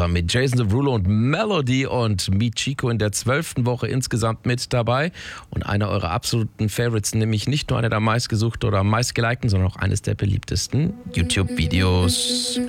Woche mit Jason Derulo und Melody und Meet Chico in der 12. Woche insgesamt mit dabei. Und einer eurer absoluten Favorites, nämlich nicht nur einer der meistgesuchten oder meistgelikten, sondern auch eines der beliebtesten YouTube-Videos.